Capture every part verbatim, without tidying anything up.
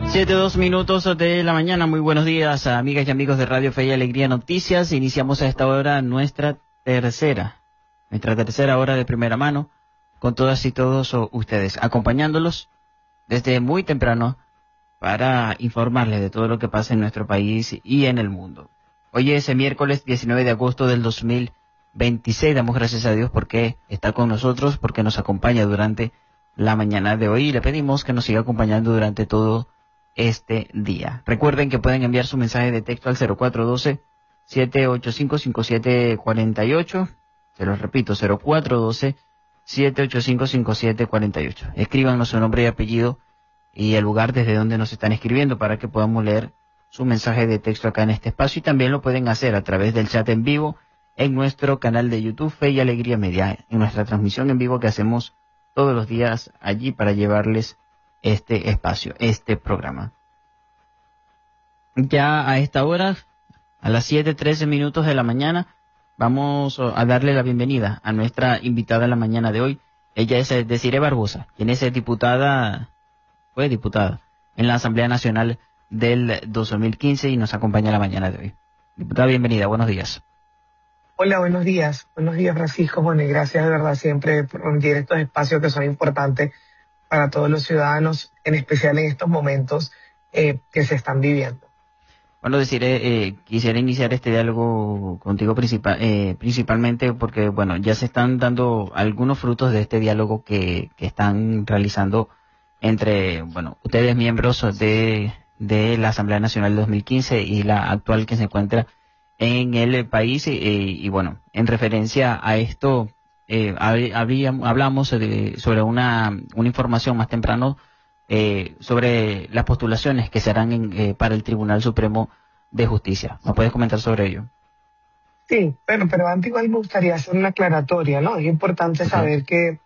Siete, dos minutos de la mañana. Muy buenos días, amigas y amigos de Radio Fe y Alegría Noticias. Iniciamos a esta hora nuestra tercera, nuestra tercera hora de primera mano, con todas y todos ustedes, acompañándolos desde muy temprano para informarles de todo lo que pasa en nuestro país y en el mundo. Hoy es el miércoles diecinueve de agosto del dos mil veintiséis. Damos gracias a Dios porque está con nosotros, porque nos acompaña durante la mañana de hoy y le pedimos que nos siga acompañando durante todo este día. Recuerden que pueden enviar su mensaje de texto al cero cuatro uno dos, siete ocho cinco, cinco siete cuatro ocho. Se los repito, cero cuatro uno dos, siete ocho cinco, cinco siete cuatro ocho. Escríbanos su nombre y apellido y el lugar desde donde nos están escribiendo para que podamos leer su mensaje de texto acá en este espacio, y también lo pueden hacer a través del chat en vivo en nuestro canal de YouTube Fe y Alegría Media, en nuestra transmisión en vivo que hacemos todos los días allí para llevarles este espacio, este programa. Ya a esta hora, a las siete trece minutos de la mañana, vamos a darle la bienvenida a nuestra invitada en la mañana de hoy. Ella es Desiree Barbosa, quien es diputada, fue diputada en la Asamblea Nacional del dos mil quince y nos acompaña en la mañana de hoy. Diputada, bienvenida, buenos días. Hola, buenos días. Buenos días, Francisco. Bueno, y gracias de verdad siempre por permitir estos espacios que son importantes para todos los ciudadanos, en especial en estos momentos eh, que se están viviendo. Bueno, decir, eh, quisiera iniciar este diálogo contigo principal, eh, principalmente porque, bueno, ya se están dando algunos frutos de este diálogo que, que están realizando entre, bueno, ustedes miembros de, de la Asamblea Nacional dos mil quince y la actual que se encuentra en el país. Eh, y, bueno, en referencia a esto, Eh, habíamos, hablamos de, sobre una, una información más temprano eh, sobre las postulaciones que se harán en, eh, para el Tribunal Supremo de Justicia. ¿Me puedes comentar sobre ello? Sí, pero, pero antes igual me gustaría hacer una aclaratoria, ¿no? Es importante okay. saber que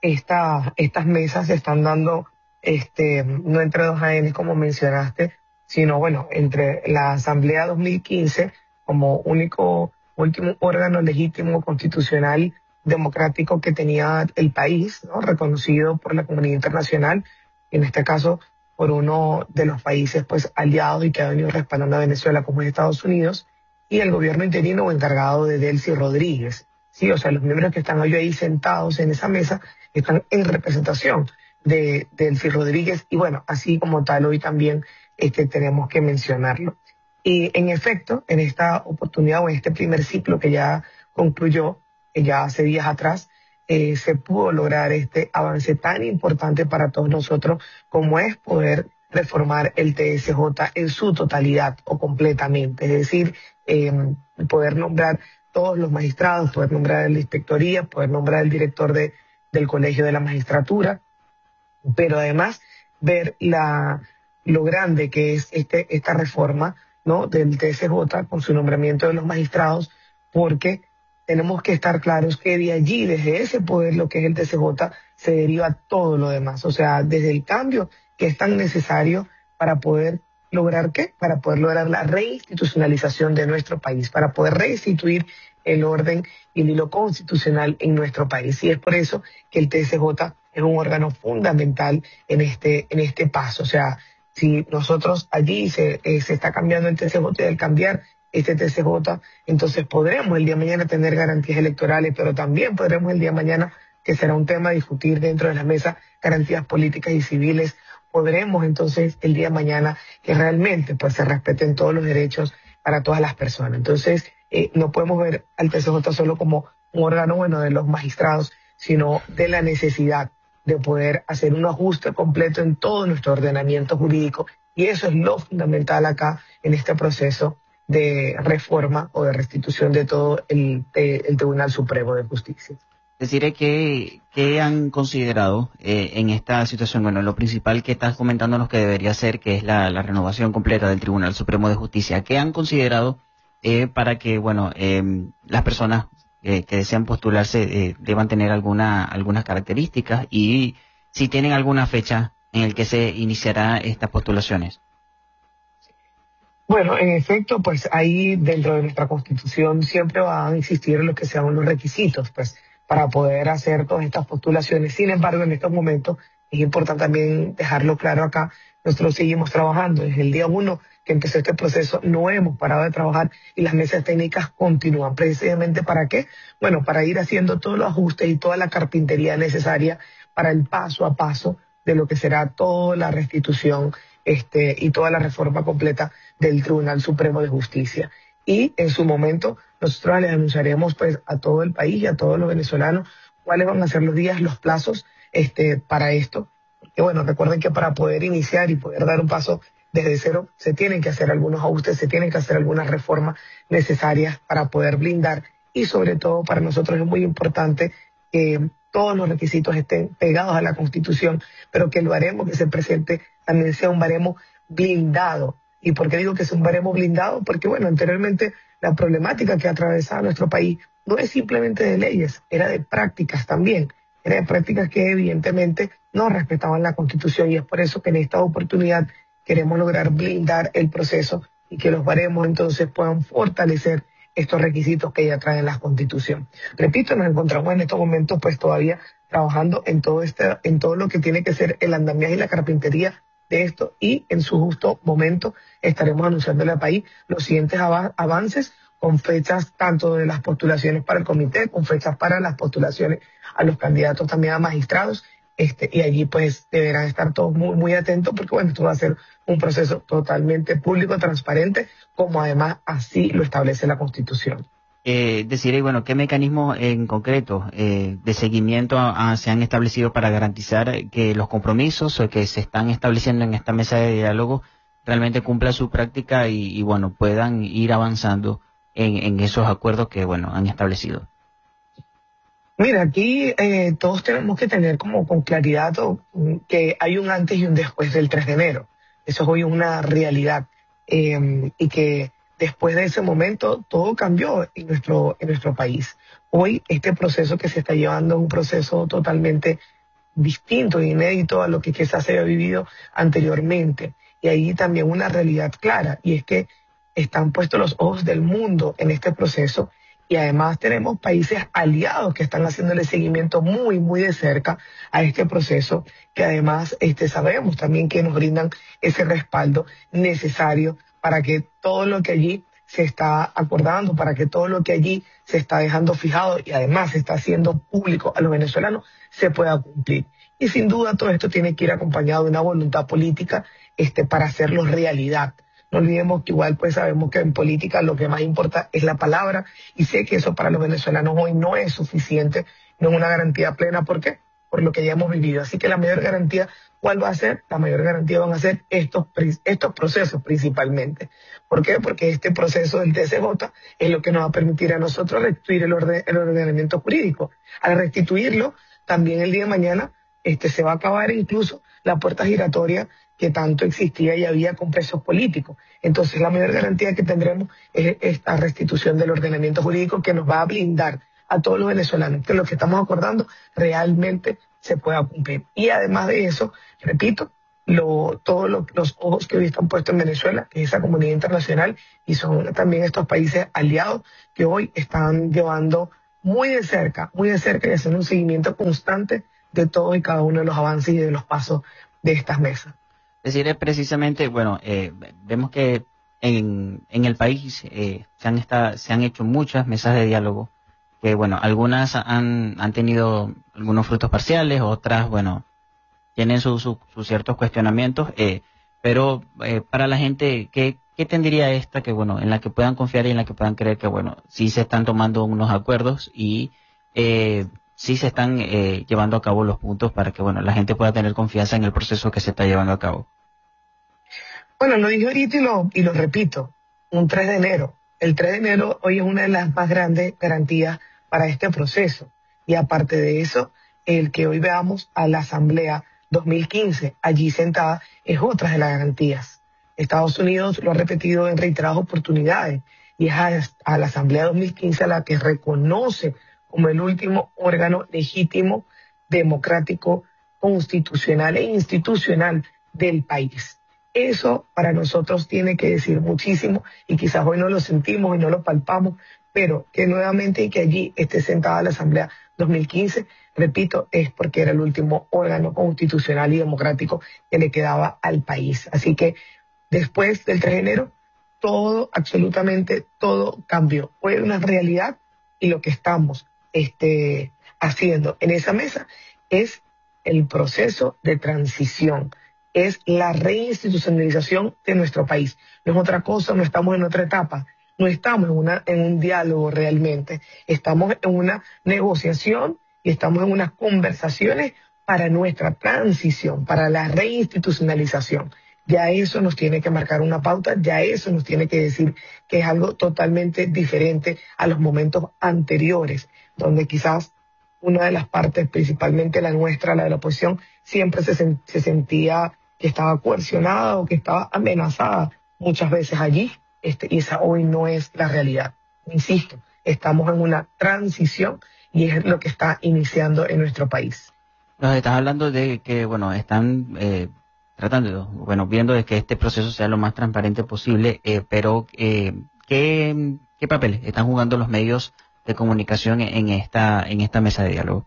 esta, estas mesas se están dando este, no entre dos A N como mencionaste, sino bueno, entre la Asamblea dos mil quince como único, último órgano legítimo constitucional democrático que tenía el país, ¿no? Reconocido por la comunidad internacional, en este caso por uno de los países pues aliados y que ha venido respaldando a Venezuela como es Estados Unidos, y el gobierno interino o encargado de Delcy Rodríguez. Sí, o sea, los miembros que están hoy ahí sentados en esa mesa están en representación de Delcy Rodríguez, y bueno, así como tal hoy también este, tenemos que mencionarlo. Y en efecto, en esta oportunidad o en este primer ciclo que ya concluyó, ya hace días atrás, eh, se pudo lograr este avance tan importante para todos nosotros como es poder reformar el T S J en su totalidad o completamente. Es decir, eh, poder nombrar todos los magistrados, poder nombrar la inspectoría, poder nombrar el director de, del Colegio de la Magistratura, pero además ver la, lo grande que es este, esta reforma, ¿no? del T S J con su nombramiento de los magistrados, porque tenemos que estar claros que de allí, desde ese poder, lo que es el T S J, se deriva todo lo demás. O sea, desde el cambio que es tan necesario para poder lograr ¿qué? Para poder lograr la reinstitucionalización de nuestro país, para poder restituir el orden y el hilo constitucional en nuestro país. Y es por eso que el T S J es un órgano fundamental en este, en este paso. O sea, si nosotros allí se, eh, se está cambiando el T S J y al cambiar este T S J, entonces podremos el día de mañana tener garantías electorales, pero también podremos el día de mañana, que será un tema a discutir dentro de la mesa, garantías políticas y civiles. Podremos entonces el día de mañana que realmente pues se respeten todos los derechos para todas las personas. Entonces eh, no podemos ver al T S J solo como un órgano bueno de los magistrados, sino de la necesidad de poder hacer un ajuste completo en todo nuestro ordenamiento jurídico, y eso es lo fundamental acá en este proceso de reforma o de restitución de todo el, de, el Tribunal Supremo de Justicia. Deciré que, que han considerado eh, en esta situación, bueno, lo principal que estás comentándonos que debería ser, que es la, la renovación completa del Tribunal Supremo de Justicia. ¿Qué han considerado eh, para que, bueno, eh, las personas eh, que desean postularse eh, deban tener alguna algunas características, y si tienen alguna fecha en el que se iniciará estas postulaciones? Bueno, en efecto, pues ahí dentro de nuestra Constitución siempre van a existir lo que sean los requisitos, pues, para poder hacer todas estas postulaciones. Sin embargo, en estos momentos es importante también dejarlo claro acá, nosotros seguimos trabajando. Desde el día uno que empezó este proceso no hemos parado de trabajar y las mesas técnicas continúan. ¿Precisamente para qué? Bueno, para ir haciendo todos los ajustes y toda la carpintería necesaria para el paso a paso de lo que será toda la restitución este, y toda la reforma completa del Tribunal Supremo de Justicia. Y en su momento nosotros les anunciaremos pues a todo el país y a todos los venezolanos cuáles van a ser los días, los plazos este, para esto. Que bueno, recuerden que para poder iniciar y poder dar un paso desde cero se tienen que hacer algunos ajustes, se tienen que hacer algunas reformas necesarias para poder blindar y sobre todo para nosotros es muy importante que todos los requisitos estén pegados a la Constitución, pero que el baremo que se presente también sea un baremo blindado. ¿Y por qué digo que es un baremo blindado? Porque bueno, anteriormente la problemática que atravesaba nuestro país no es simplemente de leyes, era de prácticas también. Era de prácticas que evidentemente no respetaban la Constitución y es por eso que en esta oportunidad queremos lograr blindar el proceso y que los baremos entonces puedan fortalecer estos requisitos que ya traen la Constitución. Repito, nos encontramos en estos momentos pues todavía trabajando en todo este, en todo lo que tiene que ser el andamiaje y la carpintería de esto y en su justo momento estaremos anunciándole al país los siguientes av- avances con fechas tanto de las postulaciones para el comité, con fechas para las postulaciones a los candidatos también a magistrados, este, y allí pues deberán estar todos muy, muy atentos porque bueno, esto va a ser un proceso totalmente público, transparente, como además así lo establece la Constitución. Eh, decir, bueno, ¿qué mecanismos en concreto eh, de seguimiento a, a, se han establecido para garantizar que los compromisos que se están estableciendo en esta mesa de diálogo realmente cumplan su práctica y, y bueno, puedan ir avanzando en, en esos acuerdos que, bueno, han establecido? Mira, aquí eh, todos tenemos que tener como con claridad o, que hay un antes y un después del tres de enero. Eso es hoy una realidad eh, y que después de ese momento todo cambió en nuestro, en nuestro país. Hoy este proceso que se está llevando es un proceso totalmente distinto e inédito a lo que quizás se había vivido anteriormente. Y ahí también una realidad clara, y es que están puestos los ojos del mundo en este proceso y además tenemos países aliados que están haciéndole seguimiento muy, muy de cerca a este proceso, que además este, sabemos también que nos brindan ese respaldo necesario para que todo lo que allí se está acordando, para que todo lo que allí se está dejando fijado y además se está haciendo público a los venezolanos, se pueda cumplir. Y sin duda todo esto tiene que ir acompañado de una voluntad política este, para hacerlo realidad. No olvidemos que igual pues sabemos que en política lo que más importa es la palabra y sé que eso para los venezolanos hoy no es suficiente, no es una garantía plena. ¿Por qué? Por lo que ya hemos vivido. Así que la mayor garantía, ¿cuál va a ser? La mayor garantía van a ser estos, estos procesos principalmente. ¿Por qué? Porque este proceso del T C J es lo que nos va a permitir a nosotros restituir el, orden, el ordenamiento jurídico. Al restituirlo, también el día de mañana este, se va a acabar incluso la puerta giratoria que tanto existía y había con presos políticos. Entonces la mayor garantía que tendremos es esta restitución del ordenamiento jurídico que nos va a blindar a todos los venezolanos, que lo que estamos acordando realmente se pueda cumplir. Y además de eso, repito, lo, todos lo, los ojos que hoy están puestos en Venezuela, que es esa comunidad internacional, y son también estos países aliados que hoy están llevando muy de cerca, muy de cerca y haciendo un seguimiento constante de todos y cada uno de los avances y de los pasos de estas mesas. Es decir, es precisamente, bueno, eh, vemos que en, en el país eh, se, han esta, se han hecho muchas mesas de diálogo, que bueno, algunas han, han tenido algunos frutos parciales, otras, bueno, tienen sus su, su ciertos cuestionamientos, eh, pero eh, para la gente, ¿qué, ¿qué tendría esta que, bueno, en la que puedan confiar y en la que puedan creer que, bueno, sí se están tomando unos acuerdos y eh, sí se están eh, llevando a cabo los puntos para que, bueno, la gente pueda tener confianza en el proceso que se está llevando a cabo? Bueno, lo dije ahorita y lo, y lo repito, un tres de enero. El tres de enero hoy es una de las más grandes garantías para este proceso. Y aparte de eso, el que hoy veamos a la Asamblea dos mil quince allí sentada es otra de las garantías. Estados Unidos lo ha repetido en reiteradas oportunidades y es a, a la Asamblea dos mil quince a la que reconoce como el último órgano legítimo, democrático, constitucional e institucional del país. Eso para nosotros tiene que decir muchísimo y quizás hoy no lo sentimos y no lo palpamos, pero que nuevamente y que allí esté sentada la Asamblea dos mil quince, repito, es porque era el último órgano constitucional y democrático que le quedaba al país. Así que después del tres de enero, todo, absolutamente todo cambió. Fue una realidad y lo que estamos este, haciendo en esa mesa es el proceso de transición, es la reinstitucionalización de nuestro país. No es otra cosa, no estamos en otra etapa, no estamos en, una, en un diálogo realmente, estamos en una negociación y estamos en unas conversaciones para nuestra transición, para la reinstitucionalización. Ya eso nos tiene que marcar una pauta, ya eso nos tiene que decir que es algo totalmente diferente a los momentos anteriores, donde quizás una de las partes, principalmente la nuestra, la de la oposición, siempre se, sen- se sentía que estaba coercionada o que estaba amenazada muchas veces allí, este, y esa hoy no es la realidad. Insisto, estamos en una transición y es lo que está iniciando en nuestro país. Nos estás hablando de que, bueno, están eh, tratando, bueno, viendo de que este proceso sea lo más transparente posible, eh, pero eh, ¿qué, ¿qué papel están jugando los medios de comunicación en esta, en esta mesa de diálogo?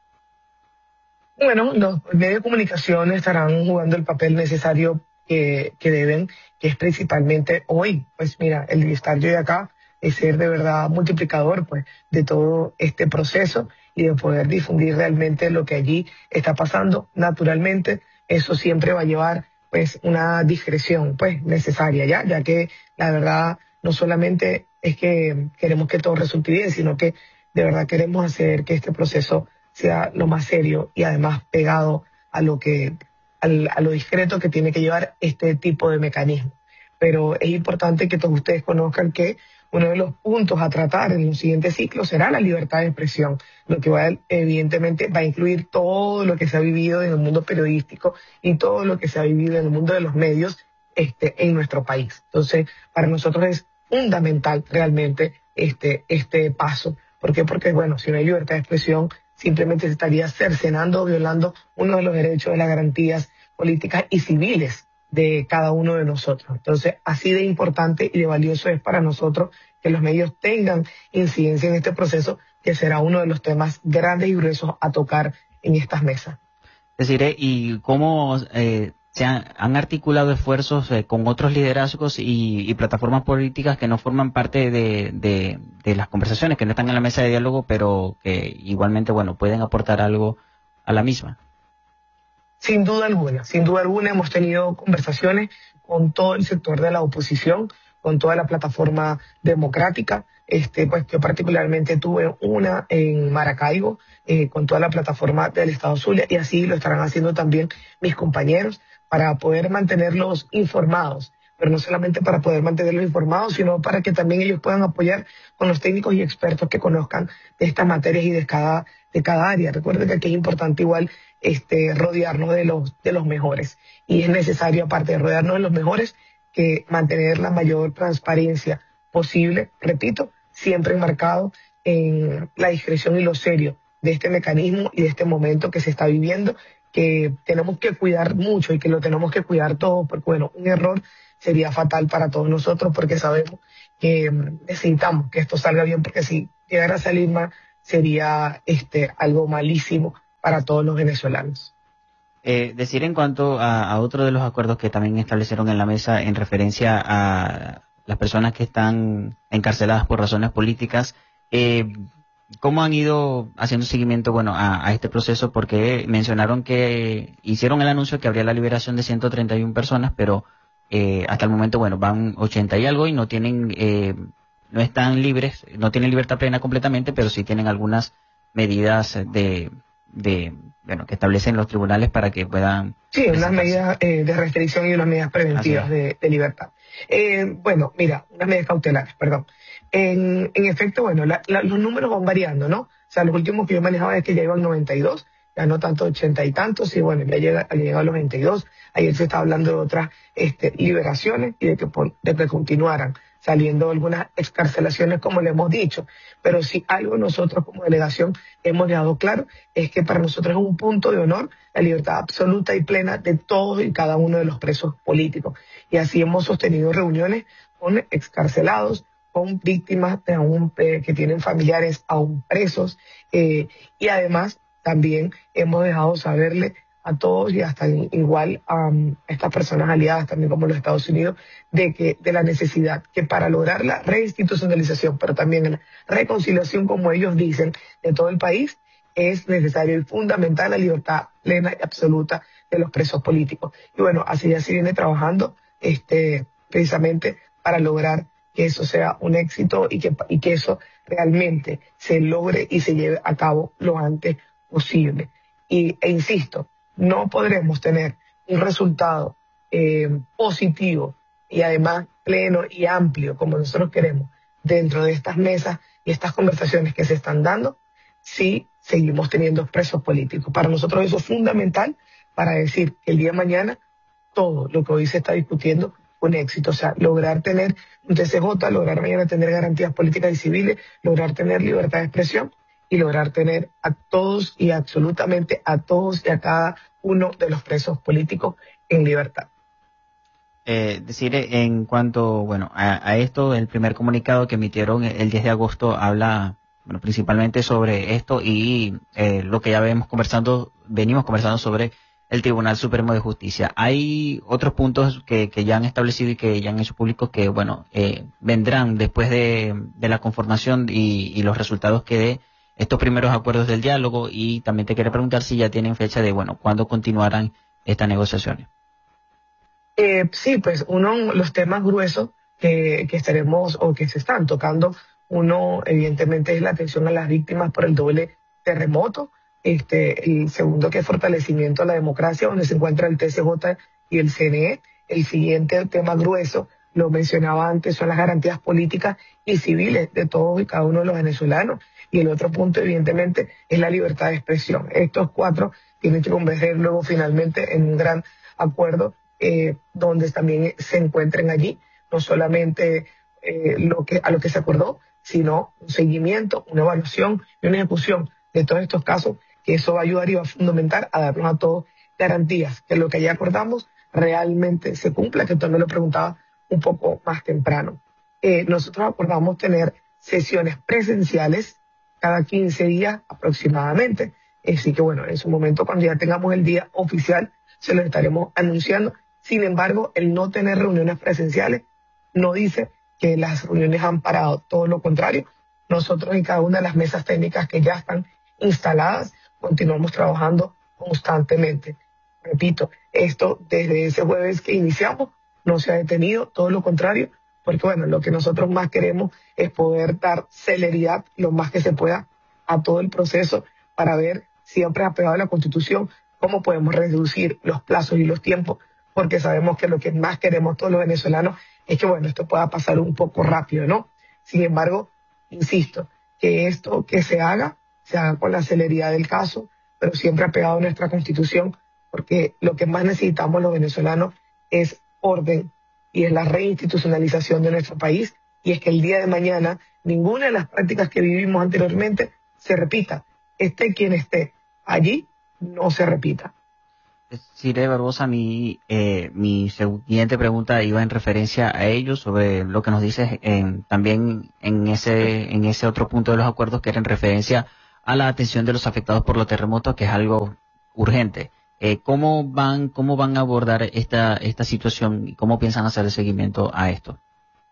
Bueno, los medios de comunicación estarán jugando el papel necesario que, que deben, que es principalmente hoy. Pues mira, el estar yo de acá es ser de verdad multiplicador pues de todo este proceso y de poder difundir realmente lo que allí está pasando. Naturalmente, eso siempre va a llevar pues una discreción pues necesaria ya, ya que la verdad no solamente es que queremos que todo resulte bien, sino que de verdad queremos hacer que este proceso sea lo más serio y además pegado a lo que al, a lo discreto que tiene que llevar este tipo de mecanismo. Pero es importante que todos ustedes conozcan que uno de los puntos a tratar en los siguientes ciclos será la libertad de expresión, lo que va, evidentemente va a incluir todo lo que se ha vivido en el mundo periodístico y todo lo que se ha vivido en el mundo de los medios este, en nuestro país. Entonces, para nosotros es fundamental realmente este, este paso. ¿Por qué? Porque, bueno, si no hay libertad de expresión, simplemente se estaría cercenando o violando uno de los derechos de las garantías políticas y civiles de cada uno de nosotros. Entonces, así de importante y de valioso es para nosotros que los medios tengan incidencia en este proceso, que será uno de los temas grandes y gruesos a tocar en estas mesas. Deciré, ¿y cómo eh, se han, han articulado esfuerzos eh, con otros liderazgos y, y plataformas políticas que no forman parte de, de, de las conversaciones, que no están en la mesa de diálogo, pero que igualmente, bueno, pueden aportar algo a la misma? Sin duda alguna, sin duda alguna hemos tenido conversaciones con todo el sector de la oposición, con toda la plataforma democrática. Este, pues yo particularmente tuve una en Maracaibo, eh, con toda la plataforma del Estado Zulia, y así lo estarán haciendo también mis compañeros para poder mantenerlos informados, pero no solamente para poder mantenerlos informados, sino para que también ellos puedan apoyar con los técnicos y expertos que conozcan de estas materias y de cada, de cada área. Recuerden que aquí es importante igual este, rodearnos de los, de los mejores, y es necesario, aparte de rodearnos de los mejores, que mantener la mayor transparencia posible, repito, siempre enmarcado en la discreción y lo serio de este mecanismo y de este momento que se está viviendo, que tenemos que cuidar mucho y que lo tenemos que cuidar todo, porque bueno, un error sería fatal para todos nosotros, porque sabemos que necesitamos que esto salga bien, porque si llegara a salir mal sería este, algo malísimo para todos los venezolanos. Eh, decir en cuanto a, a otro de los acuerdos que también establecieron en la mesa en referencia a las personas que están encarceladas por razones políticas, eh, ¿cómo han ido haciendo seguimiento, bueno, a, a este proceso? Porque mencionaron que hicieron el anuncio que habría la liberación de ciento treinta y una personas, pero eh, hasta el momento, bueno, van ochenta y algo y no tienen, eh, no están libres, no tienen libertad plena completamente, pero sí tienen algunas medidas de, de bueno, que establecen los tribunales para que puedan... Sí, unas medidas eh, de restricción y unas medidas preventivas de, de libertad. Eh, bueno, mira, unas medidas cautelares, perdón. En, en efecto, bueno, la, la, los números van variando, ¿no? O sea, los últimos que yo manejaba es que ya iban noventa y dos, ya no tanto ochenta y tantos, y bueno, ya llega, ha llegado a los veintidós. Ayer se está hablando de otras este, liberaciones y de que, por, de que continuaran saliendo algunas excarcelaciones, como le hemos dicho. Pero si algo nosotros como delegación hemos dejado claro es que para nosotros es un punto de honor la libertad absoluta y plena de todos y cada uno de los presos políticos. Y así hemos sostenido reuniones con excarcelados, con víctimas de aún, eh, que tienen familiares aún presos, eh, y además también hemos dejado saberle a todos y hasta igual um, a estas personas aliadas también como los Estados Unidos de que de la necesidad que para lograr la reinstitucionalización pero también la reconciliación, como ellos dicen, de todo el país, es necesario y fundamental la libertad plena y absoluta de los presos políticos. Y bueno, así ya se viene trabajando este precisamente para lograr que eso sea un éxito y que, y que eso realmente se logre y se lleve a cabo lo antes posible. Y, e insisto, no podremos tener un resultado eh, positivo y además pleno y amplio como nosotros queremos dentro de estas mesas y estas conversaciones que se están dando si seguimos teniendo presos políticos. Para nosotros eso es fundamental para decir que el día de mañana todo lo que hoy se está discutiendo un éxito, o sea, lograr tener un T C J, lograr mañana tener garantías políticas y civiles, lograr tener libertad de expresión y lograr tener a todos y absolutamente a todos y a cada uno de los presos políticos en libertad. Eh, decir en cuanto, bueno, a, a esto, el primer comunicado que emitieron el diez de agosto habla, bueno, principalmente sobre esto y eh, lo que ya venimos conversando, venimos conversando sobre el Tribunal Supremo de Justicia. Hay otros puntos que, que ya han establecido y que ya han hecho públicos que, bueno, eh, vendrán después de, de la conformación y, y los resultados que dé estos primeros acuerdos del diálogo, y también te quería preguntar si ya tienen fecha de, bueno, cuándo continuarán estas negociaciones. Eh, sí, pues uno, los temas gruesos que, que estaremos o que se están tocando, uno evidentemente es la atención a las víctimas por el doble terremoto, este, el segundo que es fortalecimiento a la democracia, donde se encuentra el T C J y el C N E. El siguiente tema grueso, lo mencionaba antes, son las garantías políticas y civiles de todos y cada uno de los venezolanos. Y el otro punto, evidentemente, es la libertad de expresión. Estos cuatro tienen que converger luego finalmente en un gran acuerdo eh, donde también se encuentren allí no solamente eh, lo que, a lo que se acordó, sino un seguimiento, una evaluación y una ejecución de todos estos casos, que eso va a ayudar y va a fundamentar a darnos a todos garantías, que lo que ya acordamos realmente se cumpla, que tú me lo preguntaba un poco más temprano. Eh, nosotros acordamos tener sesiones presenciales cada quince días aproximadamente. Así que bueno, en su momento, cuando ya tengamos el día oficial, se lo estaremos anunciando. Sin embargo, el no tener reuniones presenciales no dice que las reuniones han parado, todo lo contrario. Nosotros en cada una de las mesas técnicas que ya están instaladas, continuamos trabajando constantemente. Repito, esto desde ese jueves que iniciamos no se ha detenido, todo lo contrario, porque bueno, lo que nosotros más queremos es poder dar celeridad lo más que se pueda a todo el proceso para ver, siempre apegado a la Constitución, cómo podemos reducir los plazos y los tiempos, porque sabemos que lo que más queremos todos los venezolanos es que bueno, esto pueda pasar un poco rápido, ¿no? Sin embargo, insisto, que esto que se haga, se haga con la celeridad del caso, pero siempre apegado a nuestra Constitución, porque lo que más necesitamos los venezolanos es orden y es la reinstitucionalización de nuestro país, y es que el día de mañana ninguna de las prácticas que vivimos anteriormente se repita. Esté quien esté allí, no se repita. Cire Barbosa, mi, eh, mi siguiente pregunta iba en referencia a ello, sobre lo que nos dices en, también en ese, en ese otro punto de los acuerdos, que era en referencia a la atención de los afectados por los terremotos, que es algo urgente. Eh, ¿cómo van, cómo van a abordar esta, esta situación y cómo piensan hacer el seguimiento a esto?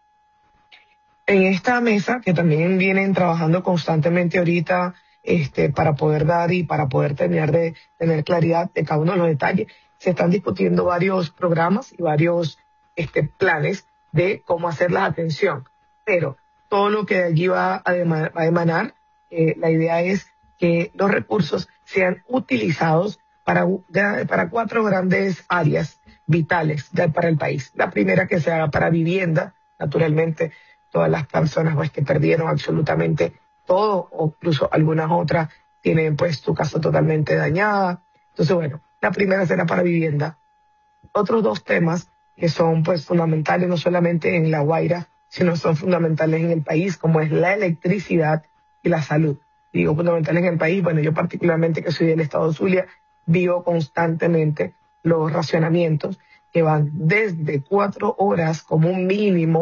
En esta mesa, que también vienen trabajando constantemente ahorita, este, para poder dar y para poder terminar de tener claridad de cada uno de los detalles, se están discutiendo varios programas y varios este, planes de cómo hacer la atención. Pero todo lo que de allí va a, emanar, va a emanar, eh, la idea es que los recursos sean utilizados para, para cuatro grandes áreas vitales de, para el país. La primera, que se haga para vivienda, naturalmente, todas las personas pues, que perdieron absolutamente todo, o incluso algunas otras tienen pues su casa totalmente dañada. Entonces, bueno, la primera será para vivienda. Otros dos temas que son pues fundamentales no solamente en La Guaira, sino son fundamentales en el país, como es la electricidad y la salud. Digo fundamentales en el país, bueno, yo particularmente que soy del estado Zulia, vivo constantemente los racionamientos que van desde cuatro horas como un mínimo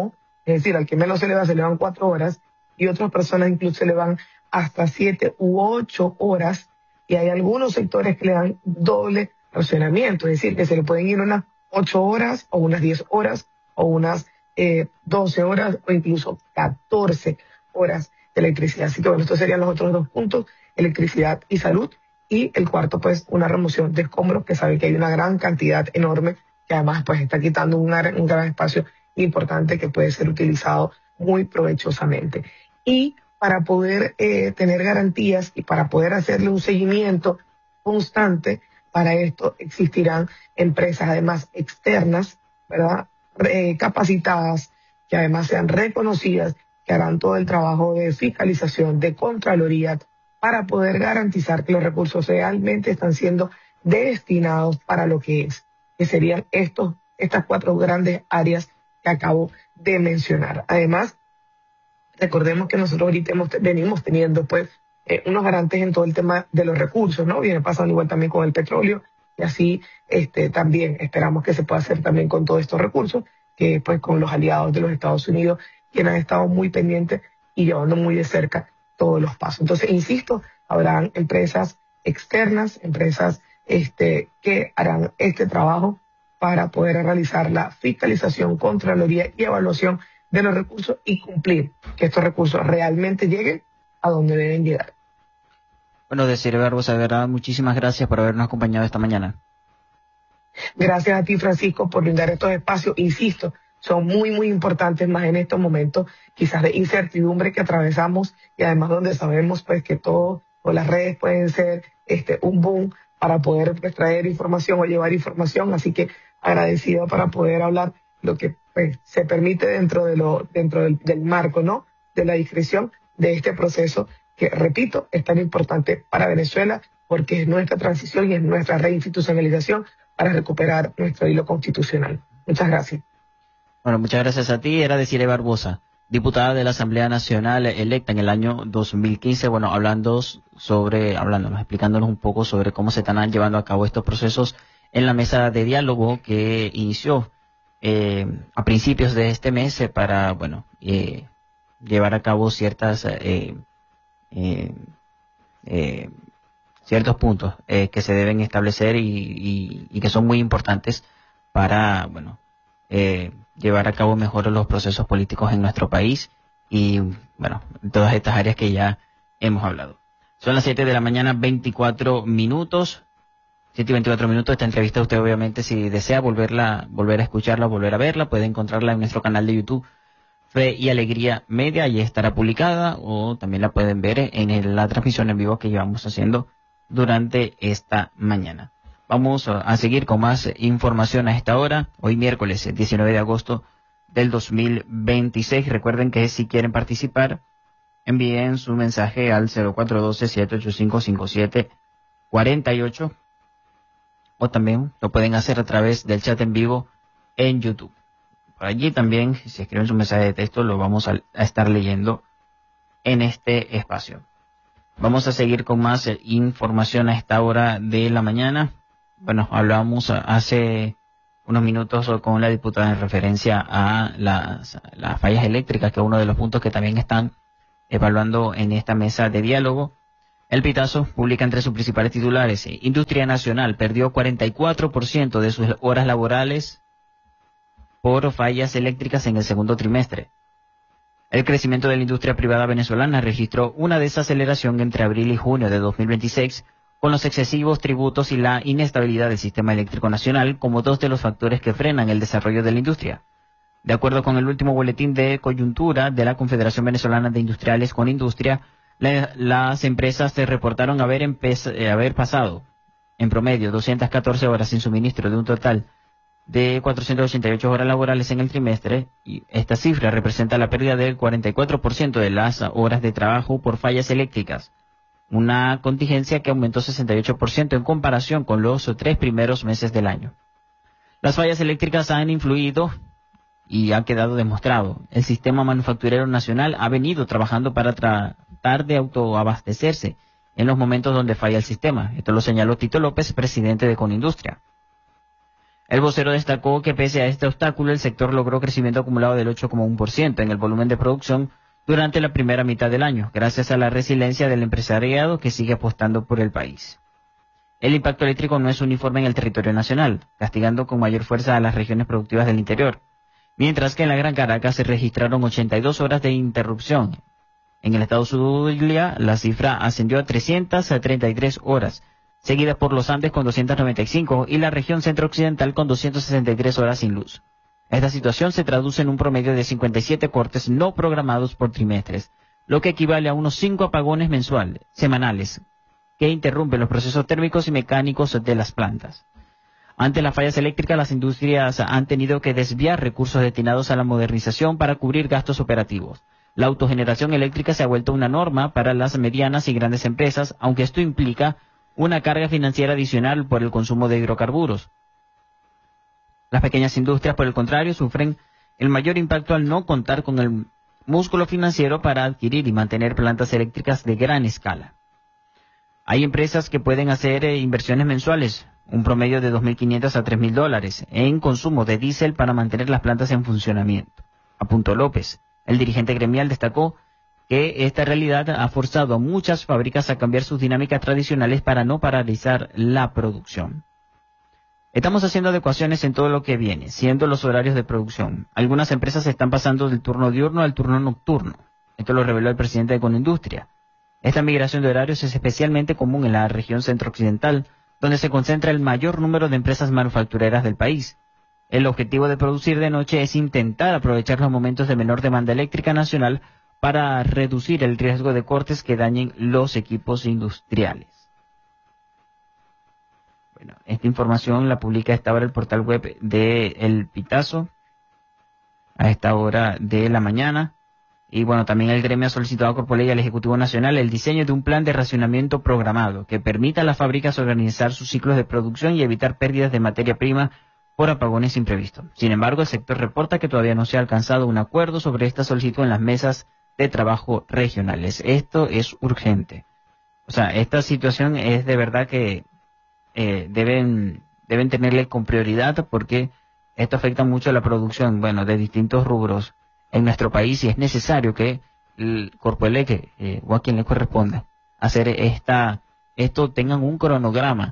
Es decir, al que menos se le va, se le van cuatro horas, y otras personas incluso se le van hasta siete u ocho horas, y hay algunos sectores que le dan doble racionamiento, es decir, que se le pueden ir unas ocho horas, o unas diez horas, o unas eh, doce horas, o incluso catorce horas de electricidad. Así que bueno, estos serían los otros dos puntos, electricidad y salud. Y el cuarto, pues, una remoción de escombros, que sabe que hay una gran cantidad enorme, que además pues está quitando un, un gran espacio importante que puede ser utilizado muy provechosamente. Y para poder eh, tener garantías y para poder hacerle un seguimiento constante, para esto existirán empresas además externas, ¿verdad? Eh, capacitadas, que además sean reconocidas, que harán todo el trabajo de fiscalización, de contraloría, para poder garantizar que los recursos realmente están siendo destinados para lo que es, que serían estos, estas cuatro grandes áreas que acabo de mencionar. Además, recordemos que nosotros ahorita hemos, venimos teniendo pues eh, unos garantes en todo el tema de los recursos, ¿no? Viene pasando igual también con el petróleo, y así este, también esperamos que se pueda hacer también con todos estos recursos, que pues con los aliados de los Estados Unidos, quienes han estado muy pendientes y llevando muy de cerca todos los pasos. Entonces, insisto, habrán empresas externas, empresas este, que harán este trabajo para poder realizar la fiscalización, contraloría y evaluación de los recursos y cumplir que estos recursos realmente lleguen a donde deben llegar. Bueno, Desiree Barbosa, de verdad, muchísimas gracias por habernos acompañado esta mañana. Gracias a ti, Francisco, por brindar estos espacios. Insisto, son muy, muy importantes, más en estos momentos quizás de incertidumbre que atravesamos, y además donde sabemos pues que todo o las redes pueden ser este un boom para poder pues, traer información o llevar información. Así que agradecido para poder hablar lo que pues, se permite dentro de lo dentro del, del marco, ¿no? De la discreción de este proceso que, repito, es tan importante para Venezuela porque es nuestra transición y es nuestra reinstitucionalización para recuperar nuestro hilo constitucional. Muchas gracias. Bueno, muchas gracias a ti. Era Desiree Barbosa, diputada de la Asamblea Nacional electa en el año dos mil quince, bueno, hablando sobre, hablándonos, explicándonos un poco sobre cómo se están llevando a cabo estos procesos en la mesa de diálogo que inició eh, a principios de este mes eh, para, bueno, eh, llevar a cabo ciertas, eh, eh, eh, ciertos puntos eh, que se deben establecer y, y, y que son muy importantes para, bueno, eh, llevar a cabo mejor los procesos políticos en nuestro país y, bueno, en todas estas áreas que ya hemos hablado. Son las siete de la mañana, veinticuatro minutos. siete y veinticuatro minutos. Esta entrevista usted obviamente si desea volverla, volver a escucharla, volver a verla, puede encontrarla en nuestro canal de YouTube Fe y Alegría Media, allí estará publicada, o también la pueden ver en el, la transmisión en vivo que llevamos haciendo durante esta mañana. Vamos a seguir con más información a esta hora, hoy miércoles diecinueve de agosto del dos mil veintiséis. Recuerden que si quieren participar, envíen su mensaje al cero cuatro uno dos, siete ocho cinco, cinco siete cuatro ocho, o también lo pueden hacer a través del chat en vivo en YouTube. Por allí también, si escriben su mensaje de texto, lo vamos a, a estar leyendo en este espacio. Vamos a seguir con más información a esta hora de la mañana. Bueno, hablamos hace unos minutos con la diputada en referencia a las, las fallas eléctricas, que es uno de los puntos que también están evaluando en esta mesa de diálogo. El Pitazo publica entre sus principales titulares: Industria Nacional perdió cuarenta y cuatro por ciento de sus horas laborales por fallas eléctricas en el segundo trimestre. El crecimiento de la industria privada venezolana registró una desaceleración entre abril y junio de dos mil veintiséis, con los excesivos tributos y la inestabilidad del sistema eléctrico nacional como dos de los factores que frenan el desarrollo de la industria. De acuerdo con el último boletín de coyuntura de la Confederación Venezolana de Industriales con Industria, la, las empresas se reportaron haber, eh, haber pasado en promedio doscientas catorce horas sin suministro de un total de cuatrocientas ochenta y ocho horas laborales en el trimestre, y esta cifra representa la pérdida del cuarenta y cuatro por ciento de las horas de trabajo por fallas eléctricas, una contingencia que aumentó sesenta y ocho por ciento en comparación con los tres primeros meses del año. Las fallas eléctricas han influido y ha quedado demostrado. El sistema manufacturero nacional ha venido trabajando para tratar de autoabastecerse en los momentos donde falla el sistema. Esto lo señaló Tito López, presidente de Conindustria. El vocero destacó que pese a este obstáculo, el sector logró crecimiento acumulado del ocho coma uno por ciento en el volumen de producción durante la primera mitad del año, gracias a la resiliencia del empresariado que sigue apostando por el país. El impacto eléctrico no es uniforme en el territorio nacional, castigando con mayor fuerza a las regiones productivas del interior, mientras que en la Gran Caracas se registraron ochenta y dos horas de interrupción. En el estado Zulia, la cifra ascendió a trescientas treinta y tres horas, seguida por los Andes con doscientas noventa y cinco y la región centro-occidental con doscientas sesenta y tres horas sin luz. Esta situación se traduce en un promedio de cincuenta y siete cortes no programados por trimestres, lo que equivale a unos cinco apagones mensuales, semanales, que interrumpen los procesos térmicos y mecánicos de las plantas. Ante las fallas eléctricas, las industrias han tenido que desviar recursos destinados a la modernización para cubrir gastos operativos. La autogeneración eléctrica se ha vuelto una norma para las medianas y grandes empresas, aunque esto implica una carga financiera adicional por el consumo de hidrocarburos. Las pequeñas industrias, por el contrario, sufren el mayor impacto al no contar con el músculo financiero para adquirir y mantener plantas eléctricas de gran escala. Hay empresas que pueden hacer eh, inversiones mensuales, un promedio de dos mil quinientos a tres mil dólares, en consumo de diésel para mantener las plantas en funcionamiento. Apuntó López. El dirigente gremial destacó que esta realidad ha forzado a muchas fábricas a cambiar sus dinámicas tradicionales para no paralizar la producción. Estamos haciendo adecuaciones en todo lo que viene, siendo los horarios de producción. Algunas empresas están pasando del turno diurno al turno nocturno. Esto lo reveló el presidente de Conindustria. Esta migración de horarios es especialmente común en la región centro-occidental, donde se concentra el mayor número de empresas manufactureras del país. El objetivo de producir de noche es intentar aprovechar los momentos de menor demanda eléctrica nacional para reducir el riesgo de cortes que dañen los equipos industriales. Bueno, esta información la publica a esta hora el portal web de El Pitazo, a esta hora de la mañana. Y bueno, también el gremio ha solicitado por ley al Ejecutivo Nacional el diseño de un plan de racionamiento programado que permita a las fábricas organizar sus ciclos de producción y evitar pérdidas de materia prima por apagones imprevistos. Sin embargo, el sector reporta que todavía no se ha alcanzado un acuerdo sobre esta solicitud en las mesas de trabajo regionales. Esto es urgente. O sea, esta situación es de verdad que eh, deben deben tenerle con prioridad porque esto afecta mucho a la producción, bueno, de distintos rubros en nuestro país y es necesario que el Corpoelec eh, o a quien le corresponda hacer esta esto tengan un cronograma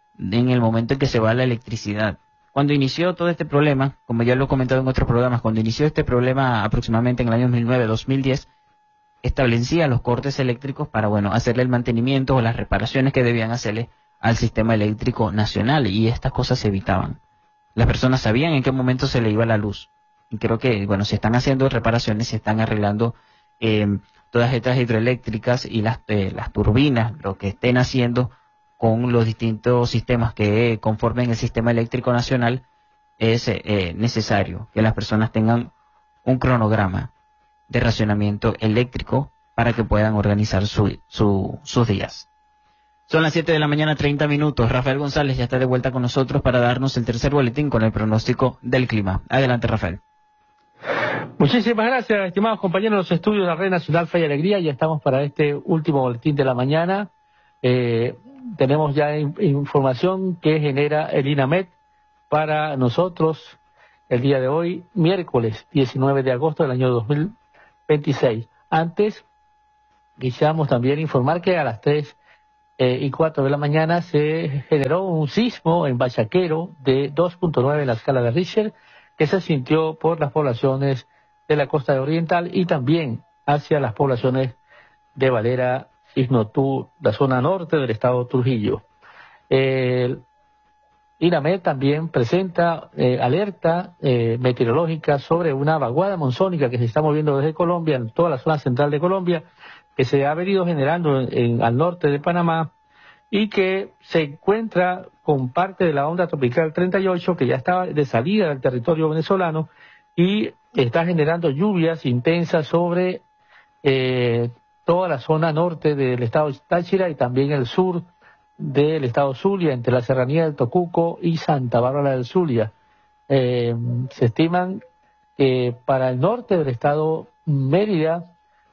en el momento en que se va la electricidad. Cuando inició todo este problema, como ya lo he comentado en otros programas, cuando inició este problema aproximadamente en el año dos mil nueve dos mil diez, establecía los cortes eléctricos para, bueno, hacerle el mantenimiento o las reparaciones que debían hacerle al sistema eléctrico nacional y estas cosas se evitaban. Las personas sabían en qué momento se le iba la luz. Y creo que, bueno, se están haciendo reparaciones, se están arreglando eh, todas estas hidroeléctricas y las, eh, las turbinas, lo que estén haciendo con los distintos sistemas que conformen el sistema eléctrico nacional, es eh, necesario que las personas tengan un cronograma de racionamiento eléctrico para que puedan organizar su, su, sus días. Son las siete de la mañana, treinta minutos. Rafael González ya está de vuelta con nosotros para darnos el tercer boletín con el pronóstico del clima. Adelante, Rafael. Muchísimas gracias, estimados compañeros de los estudios de la Red Nacional Fe y Alegría. Ya estamos para este último boletín de la mañana. Eh, tenemos ya in- información que genera el INAMED para nosotros el día de hoy, miércoles diecinueve de agosto del año dos mil veintiséis. Antes, quisiéramos también informar que a las tres eh, y cuatro de la mañana se generó un sismo en Bachaquero de dos punto nueve en la escala de Richter, que se sintió por las poblaciones de la costa oriental y también hacia las poblaciones de Valera, Ignotú, la zona norte del estado de Trujillo. El INAMED también presenta eh, alerta eh, meteorológica sobre una vaguada monzónica que se está moviendo desde Colombia, en toda la zona central de Colombia, que se ha venido generando en, en, al norte de Panamá y que se encuentra con parte de la onda tropical treinta y ocho, que ya estaba de salida del territorio venezolano y está generando lluvias intensas sobre eh, toda la zona norte del estado de Táchira y también el sur del estado Zulia, entre la serranía del Tocuco y Santa Bárbara del Zulia. Eh, se estiman que para el norte del estado Mérida,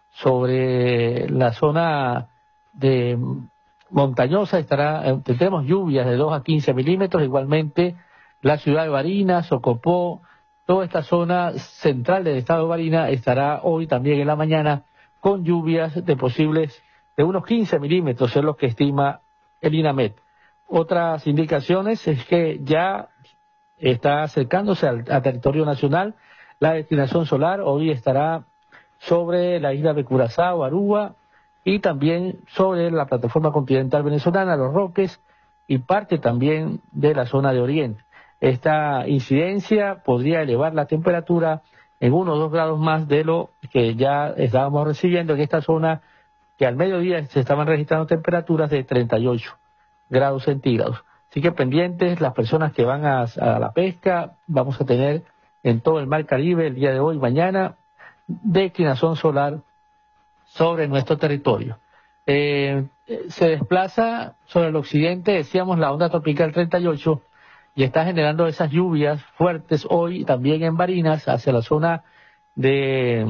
sobre la zona de montañosa, estará, tendremos lluvias de dos a quince milímetros, igualmente la ciudad de Barinas, Socopó, toda esta zona central del estado de Barinas estará hoy también en la mañana con lluvias de posibles de unos quince milímetros, es lo que estima el INAMET. Otras indicaciones es que ya está acercándose al, al territorio nacional la declinación solar, hoy estará sobre la isla de Curazao, Aruba, y también sobre la plataforma continental venezolana, Los Roques, y parte también de la zona de Oriente. Esta incidencia podría elevar la temperatura en uno o dos grados más de lo que ya estábamos recibiendo en esta zona, que al mediodía se estaban registrando temperaturas de treinta y ocho grados centígrados. Así que pendientes las personas que van a, a la pesca, vamos a tener en todo el Mar Caribe el día de hoy, mañana, declinación solar sobre nuestro territorio. Eh, se desplaza sobre el occidente, decíamos, la onda tropical treinta y ocho, y está generando esas lluvias fuertes hoy también en Barinas, hacia la zona de,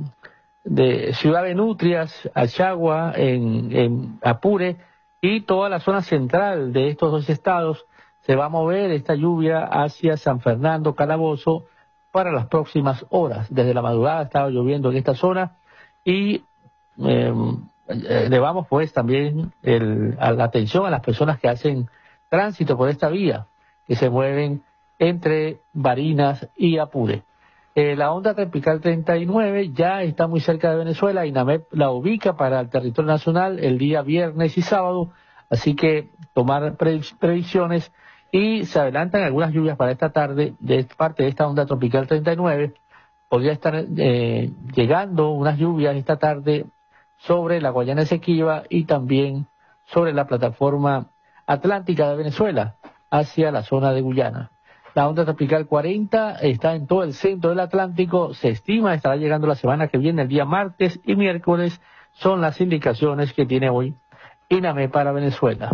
de Ciudad de Nutrias, Achagua, en, en Apure, y toda la zona central de estos dos estados se va a mover esta lluvia hacia San Fernando, Calabozo, para las próximas horas. Desde la madrugada ha estado lloviendo en esta zona y eh, elevamos pues también el, a la atención a las personas que hacen tránsito por esta vía, que se mueven entre Barinas y Apure. Eh, la onda tropical treinta y nueve ya está muy cerca de Venezuela, INAMEP la ubica para el territorio nacional el día viernes y sábado, así que tomar previsiones, y se adelantan algunas lluvias para esta tarde de parte de esta onda tropical treinta y nueve. Podría estar eh, llegando unas lluvias esta tarde sobre la Guayana Esequiba y también sobre la plataforma atlántica de Venezuela hacia la zona de Guyana. La onda tropical cuarenta está en todo el centro del Atlántico, se estima estará llegando la semana que viene, el día martes y miércoles, son las indicaciones que tiene hoy INAMEP para Venezuela.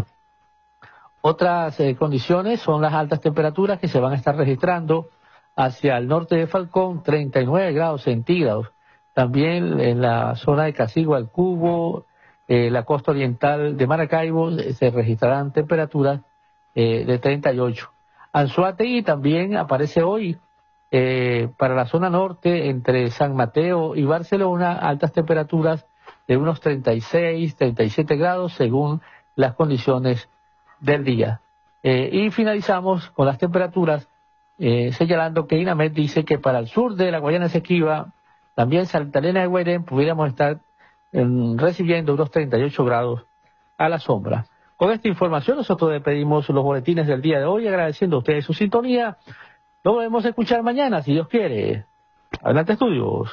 Otras eh, condiciones son las altas temperaturas que se van a estar registrando hacia el norte de Falcón, treinta y nueve grados centígrados. También en la zona de Casigua, el Cubo, eh, la costa oriental de Maracaibo, eh, se registrarán temperaturas eh, de treinta y ocho. Anzoátegui también aparece hoy eh, para la zona norte, entre San Mateo y Barcelona, altas temperaturas de unos treinta y seis, treinta y siete grados según las condiciones del día. Eh, y finalizamos con las temperaturas, eh, señalando que INAMET dice que para el sur de la Guayana Esequiba, también Santa Elena de Guairén, pudiéramos estar eh, recibiendo unos treinta y ocho grados a la sombra. Con esta información nosotros despedimos los boletines del día de hoy, agradeciendo a ustedes su sintonía. Nos volvemos a escuchar mañana, si Dios quiere. Adelante, estudios.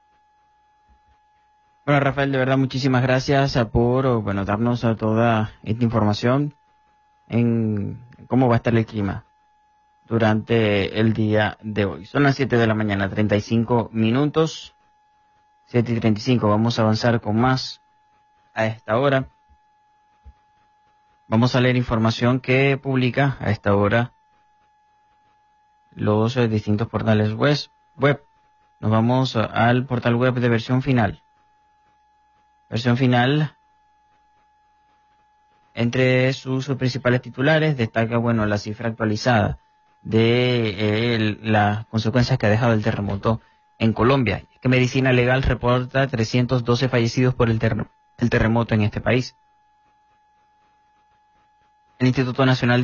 Bueno, Rafael, de verdad, muchísimas gracias por bueno darnos toda esta información en cómo va a estar el clima durante el día de hoy. Son las siete de la mañana, treinta y cinco minutos, siete y treinta y cinco. Vamos a avanzar con más a esta hora. Vamos a leer información que publica a esta hora los eh, distintos portales web. Nos vamos al portal web de Versión Final. Versión Final, entre sus, sus principales titulares, destaca bueno la cifra actualizada de eh, las consecuencias que ha dejado el terremoto en Colombia. Que Medicina Legal reporta trescientos doce fallecidos por el, ter el terremoto en este país. El Instituto Nacional